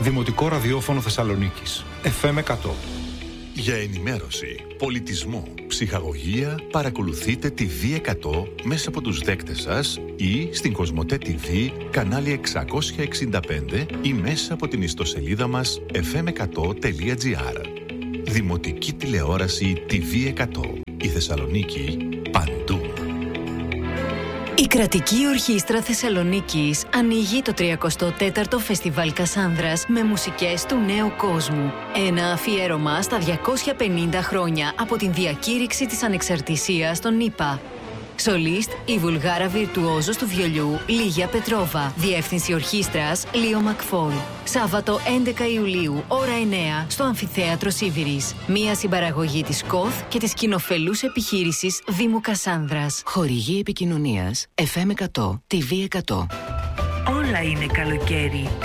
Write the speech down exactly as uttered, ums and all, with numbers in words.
Δημοτικό Ραδιόφωνο Θεσσαλονίκης. εφ εμ εκατό. Για ενημέρωση, πολιτισμό, ψυχαγωγία, παρακολουθείτε τη βι εκατό μέσα από τους δέκτες σας ή στην Κοσμοτέ τι βι, κανάλι εξακόσια εξήντα πέντε ή μέσα από την ιστοσελίδα μας εφ εμ εκατό τελεία τζι άρ. Δημοτική τηλεόραση τι βι εκατό. Η Θεσσαλονίκη παντού. Η Κρατική Ορχήστρα Θεσσαλονίκης ανοίγει το τριακοστό τέταρτο Φεστιβάλ Κασάνδρας με μουσικές του νέου κόσμου. Ένα αφιέρωμα στα διακόσια πενήντα χρόνια από την διακήρυξη της ανεξαρτησίας των ΗΠΑ. Σολίστ, η Βουλγάρα βιρτουόζος του βιολιού Λίγια Πετρόβα. Διεύθυνση ορχήστρας Λίο Μακφόλ. Σάββατο έντεκα Ιουλίου, ώρα εννέα, στο Αμφιθέατρο Σίβηρης. Μία συμπαραγωγή της ΚΟΘ και της κοινοφελούς επιχείρησης Δήμου Κασάνδρας. Χορηγή επικοινωνίας εφ εμ εκατό, τι βι εκατό. Όλα είναι καλοκαίρι.